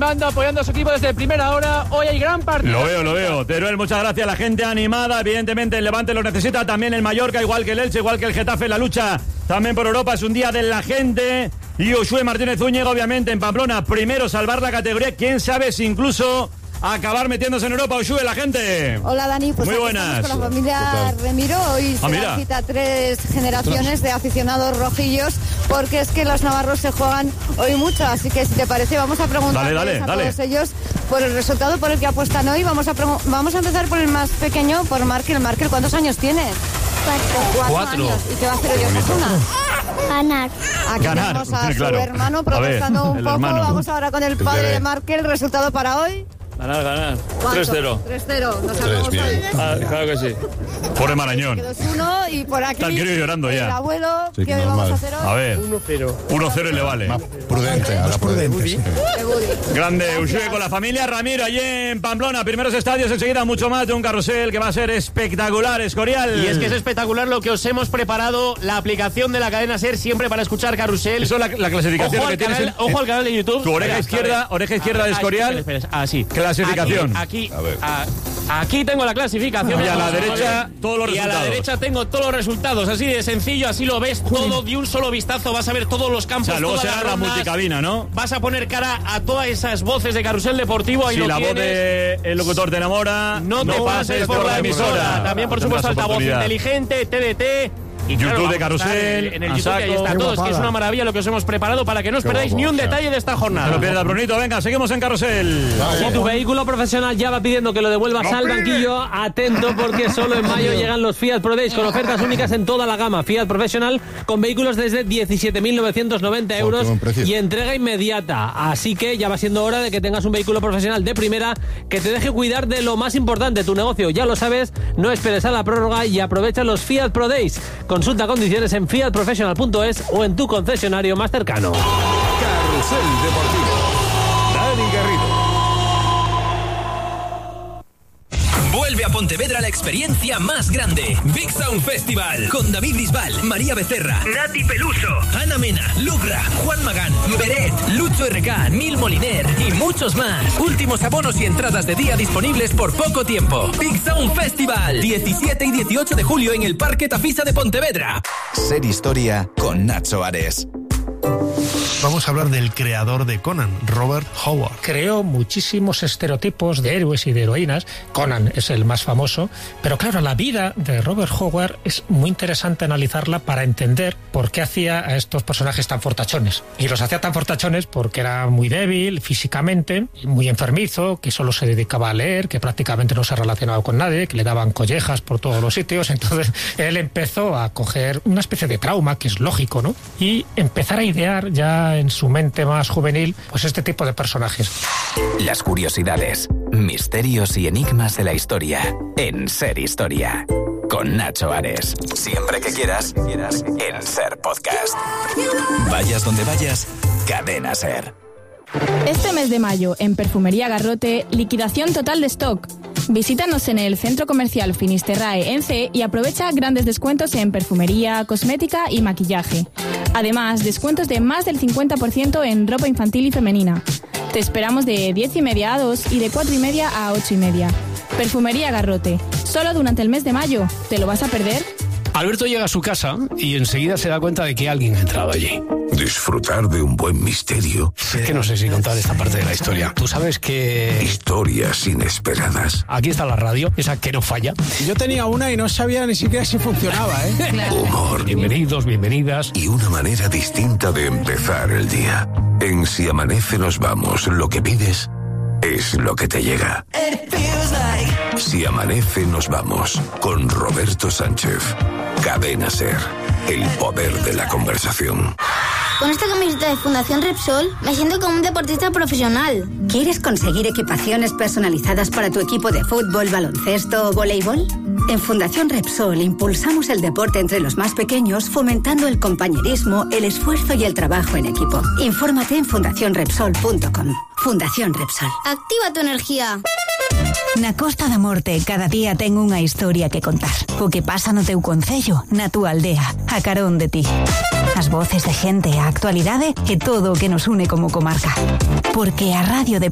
animando, apoyando a su equipo desde primera hora. Hoy hay gran partido. Lo veo. Teruel, muchas gracias. La gente animada, evidentemente el Levante lo necesita, también el Mallorca, igual que el Elche, igual que el Getafe, la lucha también por Europa. Es un día de la gente. Y Ushue Martínez Zúñiga, obviamente, en Pamplona, primero salvar la categoría. Quién sabe si incluso acabar metiéndose en Europa. Ushue, la gente. Hola, Dani. Pues muy buenas. Con la familia Remiro. Hoy se da cita a 3 generaciones de aficionados rojillos, porque es que los navarros se juegan hoy mucho. Así que, si te parece, vamos a preguntarles a todos ellos por el resultado por el que apuestan hoy. Vamos a empezar por el más pequeño, por Markel. Markel, ¿cuántos años tienes? 4 años. ¿Y qué va a hacer hoy Osasuna? Ganar. Aquí tenemos a su hermano protestando un poco. Vamos ahora con el padre de Markel. ¿Resultado para hoy? Ganar. 3-0. 3-0. Nos sacamos hoy. Claro que sí. Pobre Marañón. 2-1 y por aquí. Está el crío llorando ya. El abuelo, sí, ¿qué vamos a hacer hoy? A ver. 1-0. 1-0 y le vale. Más prudente, a la prudente. Sí. Grande Ushue con la familia Ramiro allí en Pamplona. Primeros estadios, enseguida mucho más de un carrusel que va a ser espectacular, Escorial. Y es que es espectacular lo que os hemos preparado, la aplicación de la cadena SER, siempre para escuchar carrusel. Eso es la clasificación ojo que tienes. Ojo al canal de YouTube. Tu oreja izquierda de Escorial. Espera. Así. Clasificación. Aquí tengo la clasificación. Y a la derecha todos los resultados. Y a la derecha tengo todos los resultados. Así de sencillo, así lo ves todo de un solo vistazo. Vas a ver todos los campos. O sea, luego será la multicabina, ¿no? Vas a poner cara a todas esas voces de carrusel deportivo. Ahí si lo la tienes. Voz del locutor te enamora, no te pases por la emisora. También, por supuesto, altavoz inteligente, TDT. Y YouTube claro, de carrusel, en el YouTube, ahí está todo. Es que es una maravilla lo que os hemos preparado para que no os perdáis ni un detalle de esta jornada. No lo pierdas, Brunito. Venga, seguimos en carrusel. Si tu vehículo profesional ya va pidiendo que lo devuelvas al banquillo, atento, porque solo en mayo llegan los Fiat Pro Days con ofertas únicas en toda la gama. Fiat Professional con vehículos desde 17.990 euros y entrega inmediata. Así que ya va siendo hora de que tengas un vehículo profesional de primera que te deje cuidar de lo más importante, tu negocio. Ya lo sabes, no esperes a la prórroga y aprovecha los Fiat Pro Days. Consulta condiciones en fiatprofessional.es o en tu concesionario más cercano. Carrusel Deportivo. Dani Garrido. Vuelve a Pontevedra la experiencia más grande. Big Sound Festival. Con David Bisbal, María Becerra, Nati Peluso, Ana Mena, Lucra, Juan Magán, Beret, Lucho RK, Nil Moliner y muchos más. Últimos abonos y entradas de día disponibles por poco tiempo. Big Sound Festival. 17 y 18 de julio en el Parque Tafisa de Pontevedra. Ser Historia con Nacho Ares. Vamos a hablar del creador de Conan, Robert Howard. Creó muchísimos estereotipos de héroes y de heroínas. Conan es el más famoso, pero claro, la vida de Robert Howard es muy interesante analizarla para entender por qué hacía a estos personajes tan fortachones. Y los hacía tan fortachones porque era muy débil físicamente, muy enfermizo, que solo se dedicaba a leer, que prácticamente no se relacionaba con nadie, que le daban collejas por todos los sitios. Entonces él empezó a coger una especie de trauma, que es lógico, ¿no? Y empezar a idear ya en su mente más juvenil, pues este tipo de personajes. Las curiosidades, misterios y enigmas de la historia en Ser Historia. Con Nacho Ares. Siempre que quieras, en Ser Podcast. Vayas donde vayas, Cadena Ser. Este mes de mayo, en Perfumería Garrote, liquidación total de stock. Visítanos en el Centro Comercial Finisterrae en C y aprovecha grandes descuentos en perfumería, cosmética y maquillaje. Además, descuentos de más del 50% en ropa infantil y femenina. Te esperamos de 10:30 a 2 y de 4:30 a 8:30. Perfumería Garrote, solo durante el mes de mayo. ¿Te lo vas a perder? Alberto llega a su casa y enseguida se da cuenta de que alguien ha entrado allí. Disfrutar de un buen misterio. Es que no sé si contar esta parte de la historia. Tú sabes que... Historias inesperadas. Aquí está la radio, esa que no falla. Yo tenía una y no sabía ni siquiera si funcionaba, ¿eh? Claro. Humor. Bienvenidos, bienvenidas. Y una manera distinta de empezar el día. En Si Amanece Nos Vamos, lo que pides es lo que te llega. Si Amanece Nos Vamos, con Roberto Sánchez. Cadena Ser, el poder de la conversación. Con esta camiseta de Fundación Repsol me siento como un deportista profesional. ¿Quieres conseguir equipaciones personalizadas para tu equipo de fútbol, baloncesto o voleibol? En Fundación Repsol impulsamos el deporte entre los más pequeños, fomentando el compañerismo, el esfuerzo y el trabajo en equipo. Infórmate en fundacionrepsol.com. Fundación Repsol. Activa tu energía. Na Costa da Morte cada día ten unha historia que contar. O que pasa no teu concello, na túa aldea, a carón de ti. As voces de xente, a actualidade e todo o que nos une como comarca. Porque a radio de